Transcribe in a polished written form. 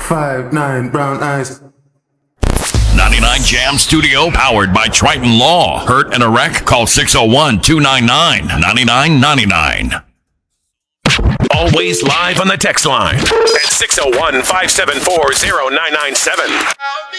5'9", brown eyes. 99 Jam Studio, powered by Triton Law. Hurt and a wreck? Call 601-299-9999. Always live on the text line at 601-574-0997.